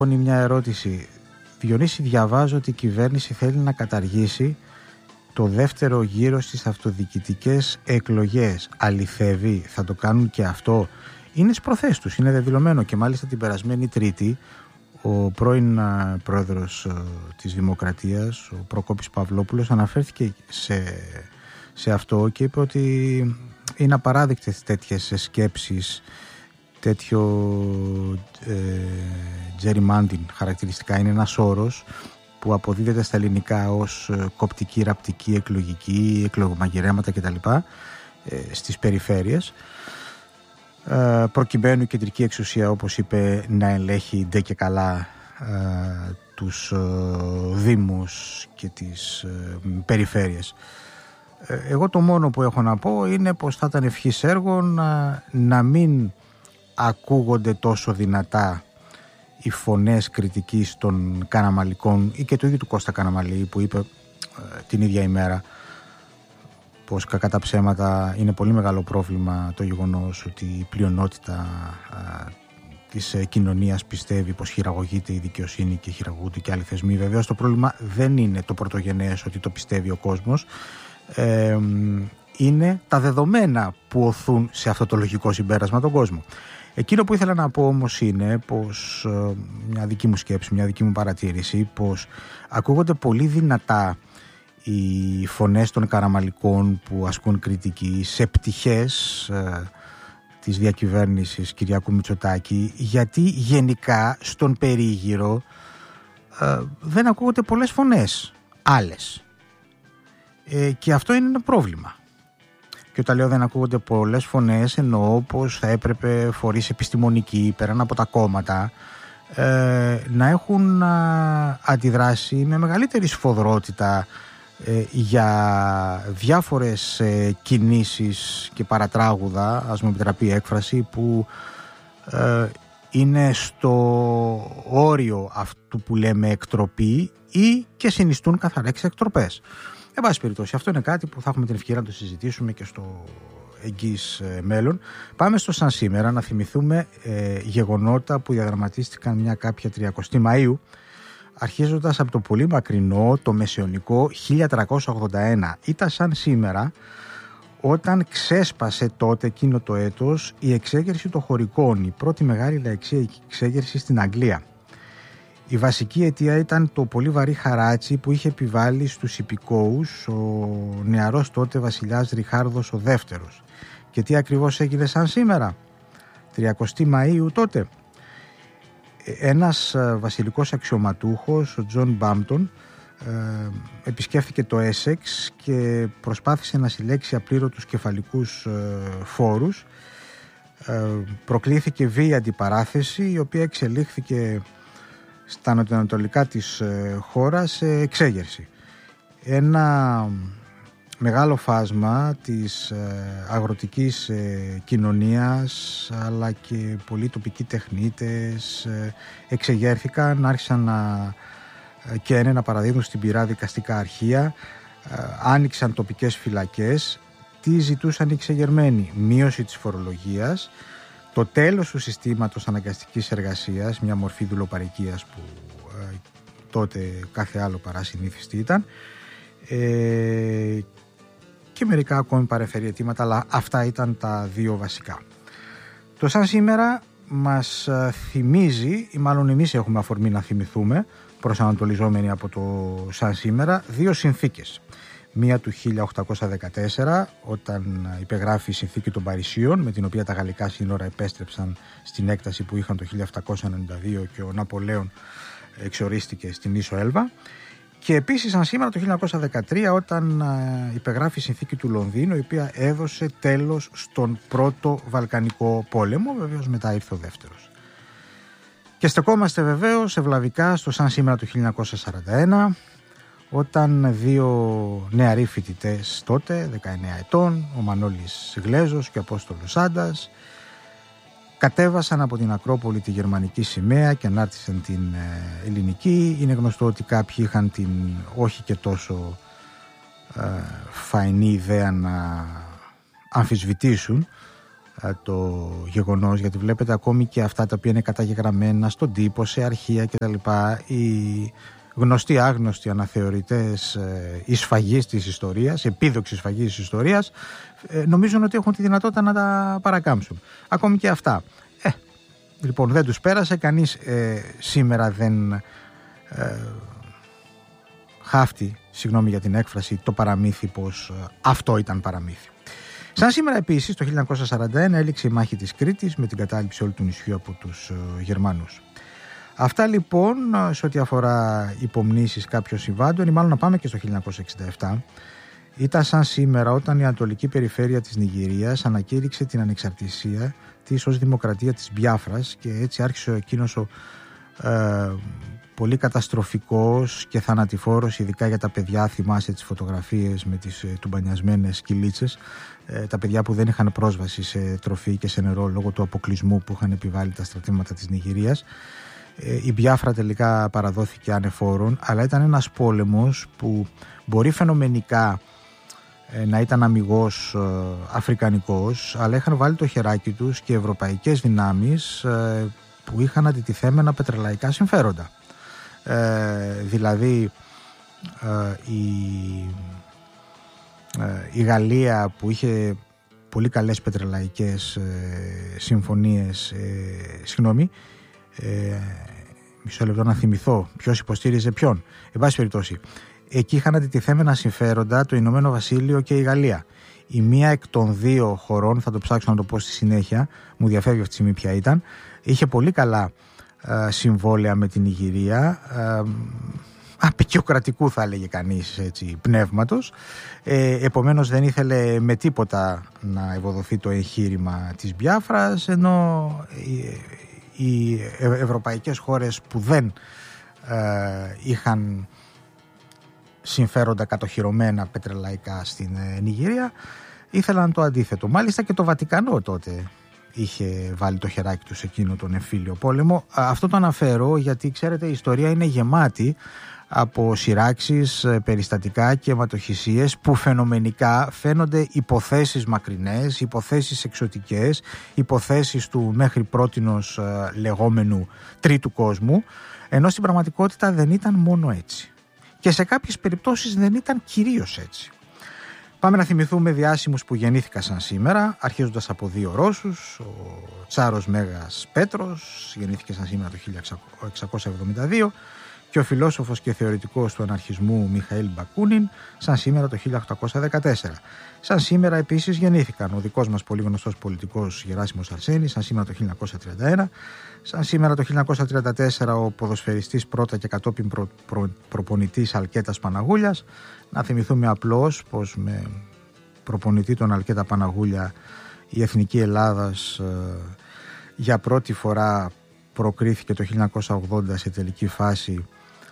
Μια ερώτηση. Διονύση, διαβάζω ότι η κυβέρνηση θέλει να καταργήσει το δεύτερο γύρο στις αυτοδιοικητικές εκλογές. Αληθεύει, θα το κάνουν και αυτό? Είναι στις προθέσεις τους, είναι δεδηλωμένο, και μάλιστα την περασμένη Τρίτη ο πρώην πρόεδρος της Δημοκρατίας, ο Προκόπης Παυλόπουλος, αναφέρθηκε σε αυτό και είπε ότι είναι απαράδεκτες τέτοιες σκέψεις, τέτοιο gerrymandering χαρακτηριστικά. Είναι ένας όρος που αποδίδεται στα ελληνικά ως κοπτική, ραπτική, εκλογική, εκλογομαγειρέματα κτλ. Στις περιφέρειες, προκειμένου η κεντρική εξουσία, όπως είπε, να ελέγχει ντε και καλά τους δήμους και τις περιφέρειες. Εγώ το μόνο που έχω να πω είναι πως θα ήταν ευχής έργο να μην ακούγονται τόσο δυνατά οι φωνές κριτικής των Καναμαλικών ή και του ίδιου του Κώστα Καναμαλή, που είπε την ίδια ημέρα πως κακά τα ψέματα είναι πολύ μεγάλο πρόβλημα το γεγονός ότι η πλειονότητα της κοινωνίας πιστεύει πως χειραγωγείται η δικαιοσύνη και χειραγωγούνται και άλλοι θεσμοί. Βεβαίως το πρόβλημα δεν είναι το πρωτογενές ότι το πιστεύει ο κόσμος, είναι τα δεδομένα που οθούν σε αυτό το λογικό συμπέρασμα τον κόσμο. Εκείνο που ήθελα να πω όμως είναι πως, μια δική μου σκέψη, μια δική μου παρατήρηση, πως ακούγονται πολύ δυνατά οι φωνές των Καραμαλικών που ασκούν κριτική σε πτυχές της διακυβέρνησης Κυριάκου Μητσοτάκη, γιατί γενικά στον περίγυρο δεν ακούγονται πολλές φωνές άλλες, και αυτό είναι ένα πρόβλημα. Και όταν λέω δεν ακούγονται πολλές φωνές, εννοώ πως θα έπρεπε φορείς επιστημονικοί πέραν από τα κόμματα να έχουν αντιδράσει με μεγαλύτερη σφοδρότητα για διάφορες κινήσεις και παρατράγουδα, ας μου επιτραπεί η έκφραση, που είναι στο όριο αυτού που λέμε εκτροπή ή και συνιστούν καθαρές εκτροπές. Εν πάση περιπτώσει, αυτό είναι κάτι που θα έχουμε την ευκαιρία να το συζητήσουμε και στο εγγύς μέλλον. Πάμε στο σαν σήμερα να θυμηθούμε γεγονότα που διαδραματίστηκαν μια κάποια 30η Μαΐου, αρχίζοντας από το πολύ μακρινό, το μεσαιωνικό 1381. Ήταν σαν σήμερα όταν ξέσπασε τότε εκείνο το έτος η εξέγερση των χωρικών, η πρώτη μεγάλη λαϊκή εξέγερση στην Αγγλία. Η βασική αιτία ήταν το πολύ βαρύ χαράτσι που είχε επιβάλει στους υπηκόους ο νεαρός τότε βασιλιάς Ριχάρδος ο δεύτερος. Και τι ακριβώς έγινε σαν σήμερα, 30η Μαΐου τότε? Ένας βασιλικός αξιωματούχος, ο Τζον Μπάμπτον, επισκέφθηκε το Έσεξ και προσπάθησε να συλλέξει απλήρωτους κεφαλικούς φόρους. Προκλήθηκε βία αντιπαράθεση, η οποία εξελίχθηκε στα νοτιοανατολικά της χώρας σε εξέγερση. Ένα μεγάλο φάσμα της αγροτικής κοινωνίας, αλλά και πολλοί τοπικοί τεχνίτες εξεγέρθηκαν, άρχισαν να παραδίδουν στην πυρά δικαστικά αρχεία, άνοιξαν τοπικές φυλακές. Τι ζητούσαν οι εξεγερμένοι? Μείωση της φορολογίας, το τέλος του συστήματος αναγκαστικής εργασίας, μια μορφή δουλοπαρικίας που τότε κάθε άλλο παρά συνήθιστη ήταν, και μερικά ακόμη παρεμφερή αιτήματα, αλλά αυτά ήταν τα δύο βασικά. Το σαν σήμερα μας θυμίζει, ή μάλλον εμείς έχουμε αφορμή να θυμηθούμε, προσανατολιζόμενοι από το σαν σήμερα, δύο συνθήκες. Μία του 1814, όταν υπεγράφει η Συνθήκη των Παρισίων, με την οποία τα γαλλικά σύνορα επέστρεψαν στην έκταση που είχαν το 1792 και ο Ναπολέον εξορίστηκε στην Ίσο Έλβα. Και επίσης σαν σήμερα το 1913, όταν υπεγράφει η Συνθήκη του Λονδίνου, η οποία έδωσε τέλος στον πρώτο Βαλκανικό πόλεμο. Βεβαίως μετά ήρθε ο δεύτερος. Και στεκόμαστε βεβαίως ευλαβικά στο σαν σήμερα το 1941, όταν δύο νεαροί φοιτητές τότε, 19 ετών, ο Μανώλης Γλέζος και ο Απόστολος Άντας, κατέβασαν από την Ακρόπολη τη γερμανική σημαία και ανάρτησαν την ελληνική. Είναι γνωστό ότι κάποιοι είχαν την όχι και τόσο φαϊνή ιδέα να αμφισβητήσουν το γεγονός, γιατί βλέπετε ακόμη και αυτά τα οποία είναι καταγεγραμμένα στον τύπο, σε αρχεία κτλ. Οι γνωστοί άγνωστοι αναθεωρητές εισφαγής της ιστορίας, επίδοξης εισφαγής της ιστορίας, νομίζουν ότι έχουν τη δυνατότητα να τα παρακάμψουν. Ακόμη και αυτά. Λοιπόν, δεν τους πέρασε, κανείς σήμερα δεν χάφτει, συγγνώμη για την έκφραση, το παραμύθι πως αυτό ήταν παραμύθι. Σαν σήμερα επίσης, το 1941 έληξε η μάχη της Κρήτης με την κατάληψη όλου του νησιού από τους Γερμανούς. Αυτά λοιπόν σε ό,τι αφορά υπομνήσεις κάποιων συμβάντων, ή μάλλον να πάμε και στο 1967. Ήταν σαν σήμερα όταν η Ανατολική Περιφέρεια της Νιγηρίας ανακήρυξε την ανεξαρτησία της ως δημοκρατία της Μπιάφρας, και έτσι άρχισε εκείνος ο πολύ καταστροφικός και θανατηφόρος, ειδικά για τα παιδιά, θυμάσαι τις φωτογραφίες με τις τουμπανιασμένες κυλίτσες, τα παιδιά που δεν είχαν πρόσβαση σε τροφή και σε νερό λόγω του αποκλεισμού που είχαν επιβάλει τα στρατεύματα της Νιγηρίας. Η Μπιάφρα τελικά παραδόθηκε ανεφόρον, αλλά ήταν ένας πόλεμος που μπορεί φαινομενικά να ήταν αμιγώς αφρικανικός, αλλά είχαν βάλει το χεράκι τους και ευρωπαϊκές δυνάμεις που είχαν αντιτιθέμενα πετρελαϊκά συμφέροντα. Δηλαδή η Γαλλία, που είχε πολύ καλές πετρελαϊκές συμφωνίες, μισό λεπτό να θυμηθώ ποιος υποστήριζε ποιον. Εν πάση περιπτώσει, εκεί είχαν αντιτιθέμενα συμφέροντα το Ηνωμένο Βασίλειο και η Γαλλία. Η μία εκ των δύο χωρών, θα το ψάξω να το πω στη συνέχεια, μου διαφεύγει αυτή τη στιγμή ποια ήταν, είχε πολύ καλά συμβόλαια με την Νιγηρία, απεικιοκρατικού θα έλεγε κανείς, έτσι, πνεύματος. Επομένως δεν ήθελε με τίποτα να ευοδοθεί το εγχείρημα της Μπιάφρας, ενώ οι ευρωπαϊκές χώρες που δεν είχαν συμφέροντα κατοχυρωμένα πετρελαϊκά στην Νιγηρία ήθελαν το αντίθετο. Μάλιστα και το Βατικανό τότε είχε βάλει το χεράκι του σε εκείνο τον εμφύλιο πόλεμο. Αυτό το αναφέρω γιατί, ξέρετε, η ιστορία είναι γεμάτη από σειράξεις, περιστατικά και αιματοχυσίες που φαινομενικά φαίνονται υποθέσεις μακρινές, υποθέσεις εξωτικές, υποθέσεις του μέχρι πρότινος λεγόμενου τρίτου κόσμου, ενώ στην πραγματικότητα δεν ήταν μόνο έτσι. Και σε κάποιες περιπτώσεις δεν ήταν κυρίως έτσι. Πάμε να θυμηθούμε διάσημους που γεννήθηκαν σαν σήμερα, αρχίζοντας από δύο Ρώσους. Ο Τσάρος Μέγας Πέτρος γεννήθηκε σαν σήμερα το 1672 και ο φιλόσοφος και θεωρητικός του αναρχισμού Μιχαήλ Μπακούνιν σαν σήμερα το 1814. Σαν σήμερα επίσης γεννήθηκαν ο δικός μας πολύ γνωστός πολιτικός Γεράσιμος Αρσένης, σαν σήμερα το 1931. Σαν σήμερα το 1934 ο ποδοσφαιριστής πρώτα και κατόπιν προπονητής Αλκέτας Παναγούλιας. Να θυμηθούμε απλώς πως με προπονητή τον Αλκέτα Παναγούλια η Εθνική Ελλάδας για πρώτη φορά προκρίθηκε το 1980 σε τελική φάση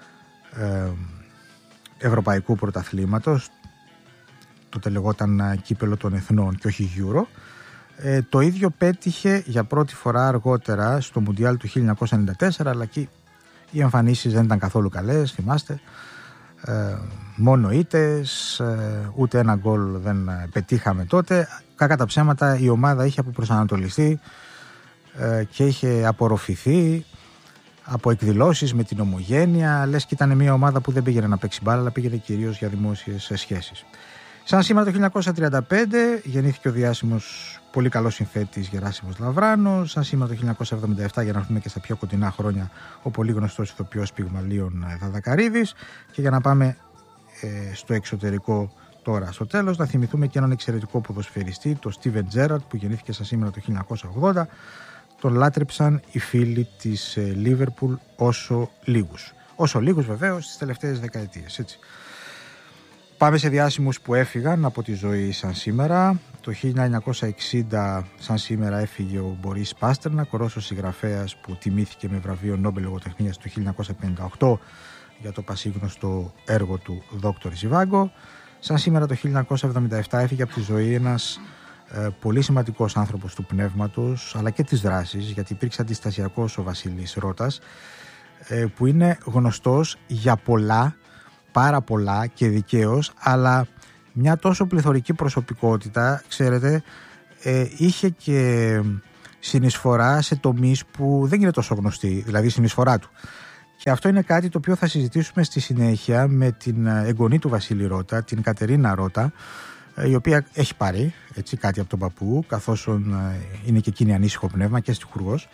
Ευρωπαϊκού Πρωταθλήματος. Τότε λεγόταν Κύπελλο των Εθνών και όχι Euro. Το ίδιο πέτυχε για πρώτη φορά αργότερα στο Μουντιάλ του 1994, αλλά εκεί οι εμφανίσεις δεν ήταν καθόλου καλές, θυμάστε. Μόνο ήττες, ούτε ένα γκολ δεν πετύχαμε τότε. Κακά τα ψέματα, η ομάδα είχε αποπροσανατολιστεί και είχε απορροφηθεί από εκδηλώσεις με την Ομογένεια, λες και ήταν μια ομάδα που δεν πήγαινε να παίξει μπάλα, αλλά πήγαινε κυρίως για δημόσιες σχέσεις. Σαν σήμερα το 1935 γεννήθηκε ο διάσημος πολύ καλός συνθέτης Γεράσιμος Λαβράνος. Σαν σήμερα το 1977, για να έρθουμε και στα πιο κοντινά χρόνια, ο πολύ γνωστός ηθοποιός Πυγμαλίων Δαδακαρίδης. Και για να πάμε στο εξωτερικό τώρα στο τέλος, να θυμηθούμε και έναν εξαιρετικό ποδοσφαιριστή, τον Στίβεν Τζέραρτ, που γεννήθηκε σαν σήμερα το 1980. Τον λάτρεψαν οι φίλοι της Λίβερπουλ όσο λίγους βεβαίως στις τελευταίες δεκαετίες, έτσι. Πάμε σε διάσημους που έφυγαν από τη ζωή σαν σήμερα. Το 1960 σαν σήμερα έφυγε ο Μπορίς Πάστερνακ, ο Ρώσος συγγραφέας που τιμήθηκε με βραβείο Νόμπελ Λογοτεχνίας το 1958 για το πασίγνωστο έργο του Δόκτωρ Ζιβάγκο. Σαν σήμερα το 1977 έφυγε από τη ζωή ένας πολύ σημαντικός άνθρωπος του πνεύματος αλλά και της δράσης, γιατί υπήρξε αντιστασιακός ο Βασίλης Ρώτας, που είναι γνωστός για πολλά, πάρα πολλά και δικαίως, αλλά μια τόσο πληθωρική προσωπικότητα, ξέρετε, είχε και συνεισφορά σε τομείς που δεν είναι τόσο γνωστοί, δηλαδή η συνεισφορά του. Και αυτό είναι κάτι το οποίο θα συζητήσουμε στη συνέχεια με την εγγονή του Βασίλη Ρώτα, την Κατερίνα Ρώτα, η οποία έχει πάρει έτσι, κάτι από τον παππού, καθώς είναι και εκείνη ανήσυχο πνεύμα και στιχουργός.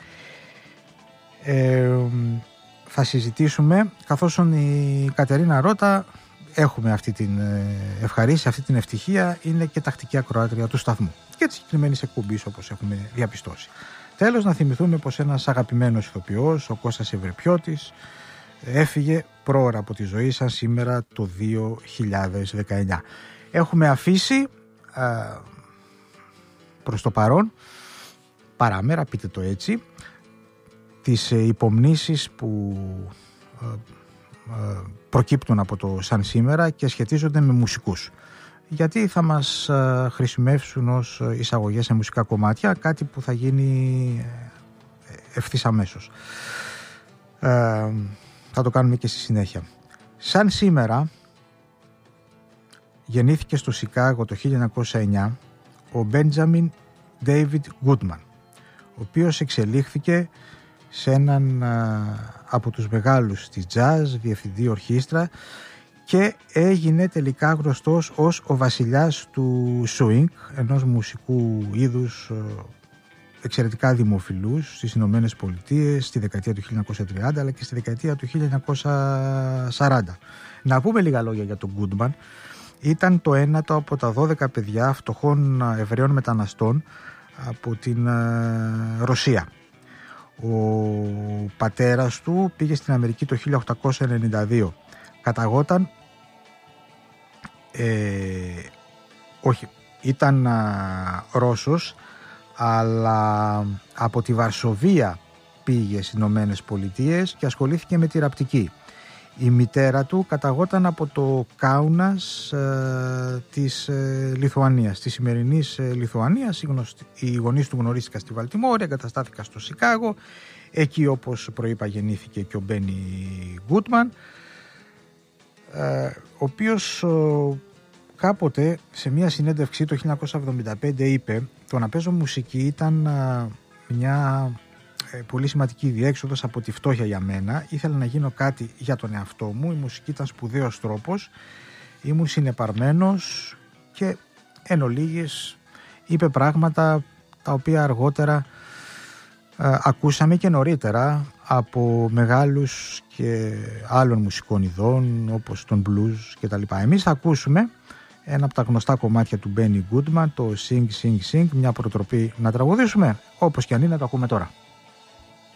Θα συζητήσουμε, καθώς η Κατερίνα Ρώτα, έχουμε αυτή την ευχαρίστηση, αυτή την ευτυχία, είναι και τακτική ακροάτρια του σταθμού και της συγκεκριμένης εκπομπής, όπως έχουμε διαπιστώσει. Τέλος, να θυμηθούμε πως ένας αγαπημένος ηθοποιός, ο Κώστας Ευρυπιώτης, έφυγε πρόωρα από τη ζωή σαν σήμερα το 2019. Έχουμε αφήσει προς το παρόν, παραμέρα, πείτε το έτσι, τις υπομνήσεις που προκύπτουν από το σαν σήμερα και σχετίζονται με μουσικούς. Γιατί θα μας χρησιμεύσουν ως εισαγωγές σε μουσικά κομμάτια, κάτι που θα γίνει ευθύς αμέσως. Θα το κάνουμε και στη συνέχεια. Σαν σήμερα γεννήθηκε στο Σικάγο το 1909 ο Μπέντζαμιν Ντέιβιντ Γκούτμαν, ο οποίος εξελίχθηκε σε έναν από τους μεγάλους της jazz, διευθυντή ορχήστρα, και έγινε τελικά γνωστός ως ο βασιλιάς του swing, ενός μουσικού είδους εξαιρετικά δημοφιλούς στις Ηνωμένες Πολιτείες στη δεκαετία του 1930 αλλά και στη δεκαετία του 1940. Να πούμε λίγα λόγια για τον Γκούτμαν. Ήταν το ένατο από τα 12 παιδιά φτωχών Εβραίων μεταναστών από την Ρωσία. Ο πατέρας του πήγε στην Αμερική το 1892. Καταγόταν ήταν Ρώσος, αλλά από τη Βαρσοβία πήγε στις Ηνωμένες Πολιτείες και ασχολήθηκε με τη ραπτική. Η μητέρα του καταγόταν από το Κάουνας της Λιθουανίας, της σημερινής Λιθουανίας. Οι γονείς του γνωρίστηκαν στη Βαλτιμόρη, εγκαταστάθηκαν στο Σικάγο. Εκεί, όπως προείπα, γεννήθηκε και ο Μπένι Γκούτμαν, ο οποίος κάποτε σε μια συνέντευξή το 1975 είπε: «Το να παίζω μουσική ήταν μια πολύ σημαντική διέξοδος από τη φτώχεια για μένα. Ήθελα να γίνω κάτι για τον εαυτό μου. Η μουσική ήταν σπουδαίος τρόπος. Ήμουν συνεπαρμένος» και εν ολίγης είπε πράγματα τα οποία αργότερα ακούσαμε και νωρίτερα από μεγάλους και άλλων μουσικών ειδών όπως τον blues και τα λοιπά. Εμείς θα ακούσουμε ένα από τα γνωστά κομμάτια του Μπένι Γκούτμαν, το Sing Sing Sing, μια προτροπή να τραγουδήσουμε, όπως και αν είναι, το ακούμε τώρα.